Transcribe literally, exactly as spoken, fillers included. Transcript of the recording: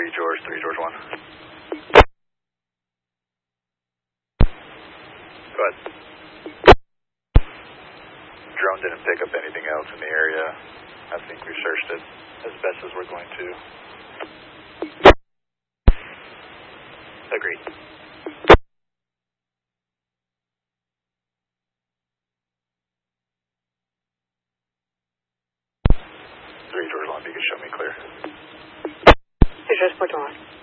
three George, three George one. Go ahead. Drone didn't pick up anything else in the area. I think we searched it as best as we're going to. Agreed. three George one, if you can show me clear. three George four one.